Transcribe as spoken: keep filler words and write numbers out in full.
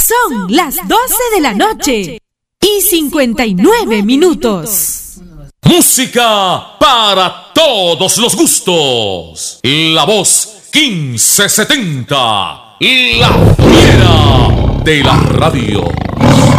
Son las doce de la noche y cincuenta y nueve minutos. Música para todos los gustos. La voz quince setenta. La fiera de la radio.